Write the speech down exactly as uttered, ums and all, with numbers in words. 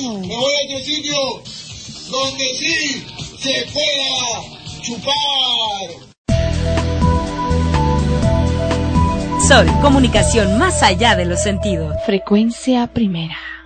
Me voy a otro sitio donde sí se pueda chupar. Sol, comunicación más allá de los sentidos. Frecuencia primera.